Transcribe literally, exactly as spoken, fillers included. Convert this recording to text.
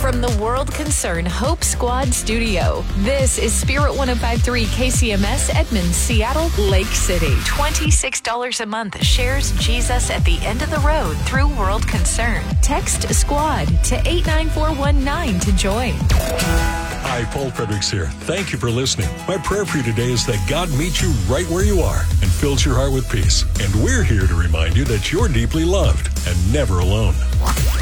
from the World Concern Hope Squad studio, this is Spirit one oh five point three K C M S Edmonds, Seattle, Lake City. twenty-six dollars a month shares Jesus at the end of the road through World Concern. Text SQUAD to eight nine four one nine to join. Hi, Paul Fredericks here. Thank you for listening. My prayer for you today is that God meets you right where you are and fills your heart with peace. And we're here to remind you that you're deeply loved and never alone.